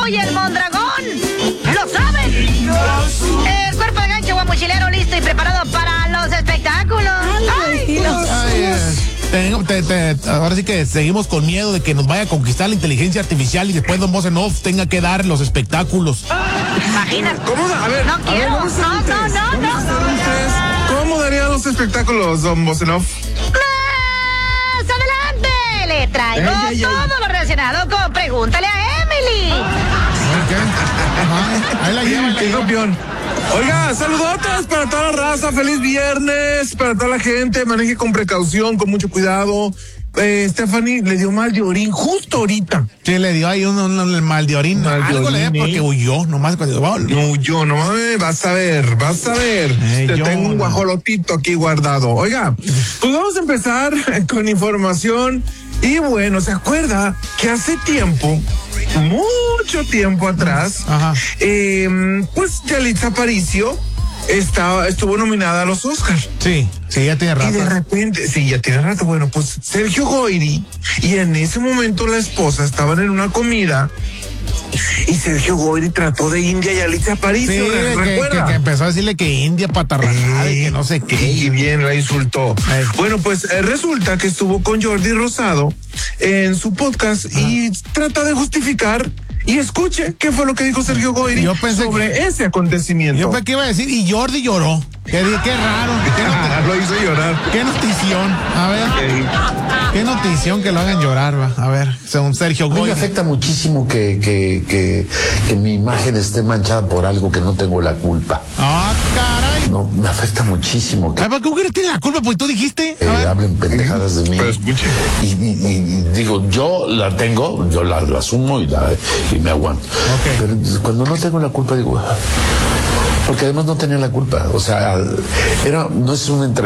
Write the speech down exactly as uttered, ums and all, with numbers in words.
Pulpo y el Mondragón. ¡Lo saben! El cuerpo de gancho guamuchilero listo y preparado para los espectáculos. ¡Ay! Ay, Te, te, te, ahora sí que seguimos con miedo de que nos vaya a conquistar la inteligencia artificial y después Don Voz en Off tenga que dar los espectáculos. Imagínate. ¿Cómo? A ver, No a ver, quiero. ¿cómo están No, ustedes? no, no, ¿Cómo no. están ustedes? ¿Cómo darían los espectáculos, Don Bosenov? Más adelante le traigo Ey, ey, ey. todo lo relacionado con Pregúntale a Emily. Ok. Ajá. Ahí la lleva, ahí la ¡Qué lleva. campeón! Oiga, saludotes para toda la raza, feliz viernes, para toda la gente, maneje con precaución, con mucho cuidado. Eh, Stephanie le dio mal de orín justo ahorita. Sí, le dio ahí un, un, un mal de orín. Mal de Algo le orín, dio porque ¿eh? huyó, nomás cuando wow, No, yo no mames, vas a ver, vas a ver. Ey, Te yo tengo un no. guajolotito aquí guardado. Oiga, pues vamos a empezar con información. Y bueno, ¿se acuerda que hace tiempo, mucho tiempo atrás, Ajá. eh, pues Yalitza Aparicio estaba, estuvo nominada a los Oscars? Sí, sí, ya tiene Y de rato. repente, sí, ya tiene rato, bueno, pues Sergio Goyri, y en ese momento la esposa estaban en una comida, y Sergio Goyri trató de India y Yalitza Sí, Aparicio, que, que, ¿recuerda? que empezó a decirle que India patarrajada y que no sé qué. Y bien la insultó. Ey. Bueno, pues eh, resulta que estuvo con Jordi Rosado en su podcast y trata de justificar. Y escuche qué fue lo que dijo Sergio Goyri Yo pensé sobre que- ese acontecimiento. Yo pensé que iba a decir, y Jordi lloró. Qué, qué raro. Qué, noti- Lo hizo llorar. qué notición. A ver, Ey. qué notición que lo hagan llorar, va. A ver, según Sergio A mí me Goyri. afecta muchísimo que, que, que, que mi imagen esté manchada por algo que no tengo la culpa. Ah, caray. No, me afecta muchísimo que Ay, ¿por qué Ugre tiene la culpa? Pues tú dijiste. eh, A ver. hablen pendejadas de mí. Pero escuche. Y, y- y digo, yo la tengo, yo la, la asumo y, la, y me aguanto. Ok. Pero cuando no tengo la culpa, digo, porque además no tenía la culpa. O sea, era, no es una entrevista.